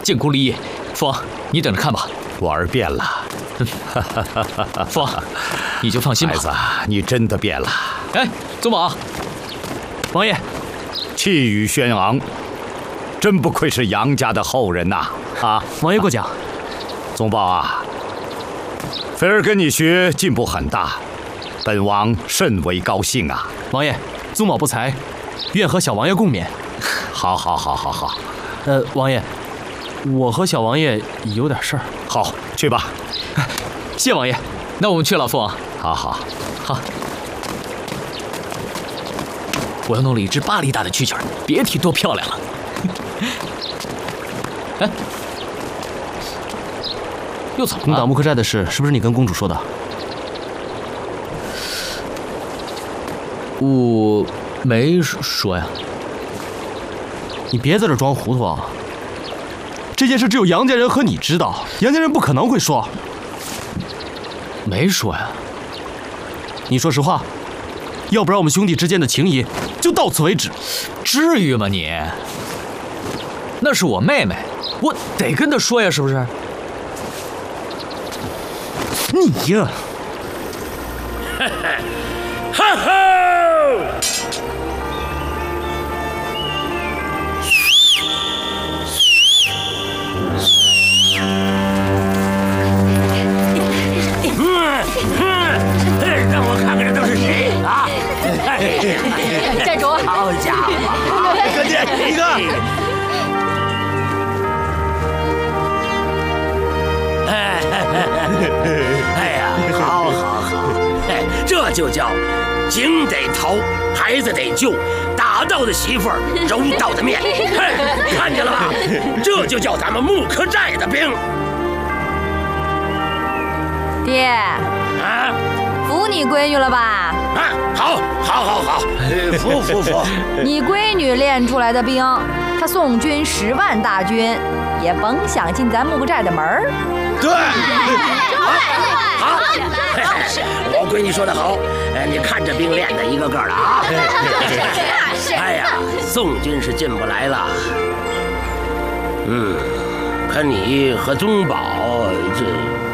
建功立业。父王，你等着看吧。 我儿变了。 父王，你就放心吧。 孩子，你真的变了。 哎，宗宝，王爷， 气宇轩昂，真不愧是杨家的后人呐！啊， 王爷过奖。 宗宝啊，菲儿跟你学进步很大，本王甚为高兴啊！ 王爷，宗宝不才，愿和小王爷共勉。 好。 王爷，我和小王爷有点事儿。 好，去吧。 谢王爷，那我们去了，父王。 好。 我又弄了一只8厘大的蛐蛐儿，别提多漂亮了。哎，又怎么了？ 攻打木克寨的事，是不是你跟公主说的？ 我没说呀。 你别在这装糊涂啊！这件事只有杨家人和你知道，杨家人不可能会说。 没说呀。 你说实话，要不然我们兄弟之间的情谊就到此为止。 至于吗你？那是我妹妹，我得跟她说呀，是不是？ 你呀！ 哈哈！让我看看这都是谁啊！ 寨主， 好家伙， 哥弟一个。 哎呀，好，哎，这就叫井得掏，孩子得救，打到的媳妇儿揉到的面，看见了吧？这就叫咱们木克寨的兵。 爹啊， 服你闺女了吧？ 啊，好，服。 你闺女练出来的兵，她宋军10万大军，也甭想进咱木克寨的门儿。 对，好，我闺女说得好，你看这兵练的一个个的啊。哎呀，宋军是进不来了。可你和宗宝这。